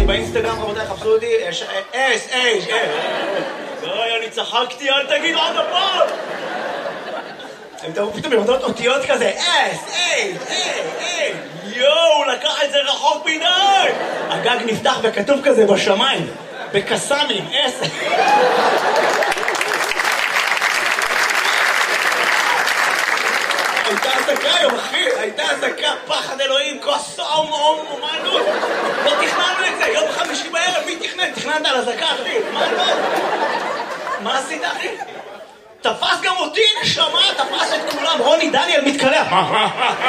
באינסטגרם, רבותיי, חפשו אותי, אוי, אני צחקתי, אל תגיד עוד הפעם! הם תראו פתאום יורדות אותיות כזה, יואו, הוא לקח את זה רחוק מדי! הגג נפתח וכתוב כזה בשמיים, בקסאמים, הייתה עסקה היום, אחי, הייתה עסקה, פחד אלוהים, כוס אומנות. לא תכננו את זה, יום חמישי בערב, מי תכנן? תכננת על עסקה, אחי, מה עשית, אחי? תפס גם אותי, נשמה, תפס את כולם, רוני דניאל מתקלח.